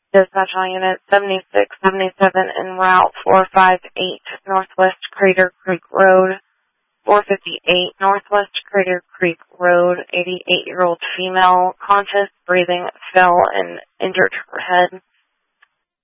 Dispatch on Unit 7677 en route 458 Northwest Crater Creek Road, 458 Northwest Crater Creek Road, 88-year-old female, conscious, breathing, fell and injured her head.